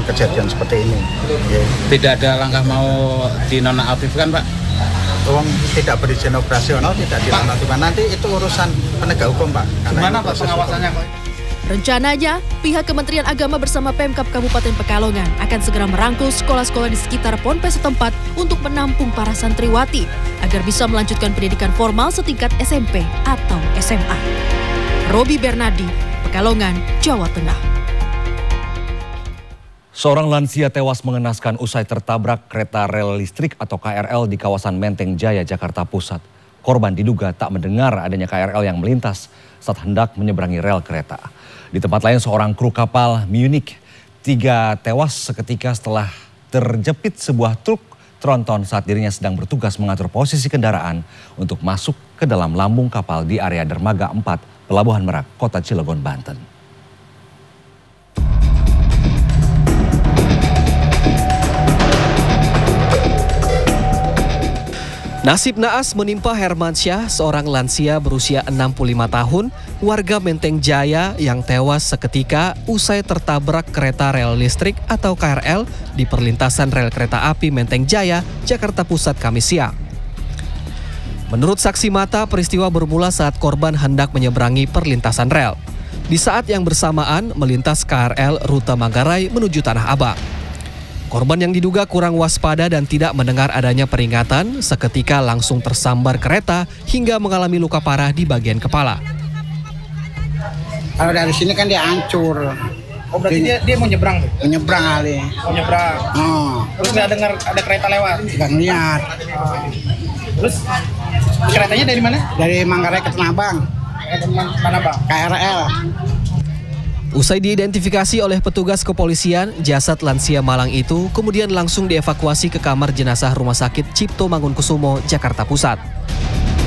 kejadian seperti ini. Tidak ada langkah mau dinonaktifkan, Pak? Uang tidak berizin operasional, tidak dinonaktifkan. Nanti itu urusan penegak hukum, Pak. Gimana Pak pengawasannya? Rencananya, pihak Kementerian Agama bersama Pemkab Kabupaten Pekalongan akan segera merangkul sekolah-sekolah di sekitar ponpes setempat untuk menampung para santriwati agar bisa melanjutkan pendidikan formal setingkat SMP atau SMA. Robi Bernardi, Pekalongan, Jawa Tengah. Seorang lansia tewas mengenaskan usai tertabrak kereta rel listrik atau KRL di kawasan Menteng Jaya, Jakarta Pusat. Korban diduga tak mendengar adanya KRL yang melintas saat hendak menyeberangi rel kereta. Di tempat lain seorang kru kapal Munich 3 tewas seketika setelah terjepit sebuah truk tronton saat dirinya sedang bertugas mengatur posisi kendaraan untuk masuk ke dalam lambung kapal di area Dermaga 4, Pelabuhan Merak, Kota Cilegon, Banten. Nasib naas menimpa Hermansyah, seorang lansia berusia 65 tahun, warga Menteng Jaya yang tewas seketika usai tertabrak kereta rel listrik atau KRL di perlintasan rel kereta api Menteng Jaya, Jakarta Pusat, Kamis siang. Menurut saksi mata, peristiwa bermula saat korban hendak menyeberangi perlintasan rel. Di saat yang bersamaan melintas KRL rute Manggarai menuju Tanah Abang. Korban yang diduga kurang waspada dan tidak mendengar adanya peringatan, seketika langsung tersambar kereta hingga mengalami luka parah di bagian kepala. Kalau dari sini kan dia hancur. Oh berarti dia mau nyebrang tuh? Mau nyebrang kali. Mau nyebrang. Terus nggak dengar ada kereta lewat? Nggak ngeliat. Terus keretanya dari mana? Dari Manggarai ke Tanah Abang. Mana Bang? KRL. Usai diidentifikasi oleh petugas kepolisian, jasad lansia malang itu kemudian langsung dievakuasi ke kamar jenazah Rumah Sakit Cipto Mangunkusumo, Jakarta Pusat.